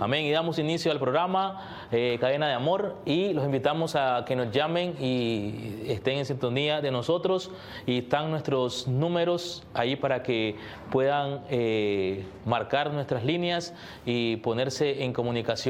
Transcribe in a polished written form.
Amén. Y damos inicio al programa Cadena de Amor y los invitamos a que nos llamen y estén en sintonía de nosotros, y están nuestros números ahí para que puedan marcar nuestras líneas y ponerse en comunicación